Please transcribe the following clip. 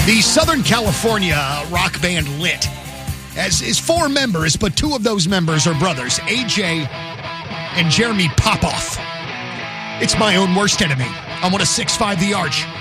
The Southern California rock band Lit is 4 members, but 2 of those members are brothers, AJ and Jeremy Popoff. It's my own worst enemy on 106.5 The Arch.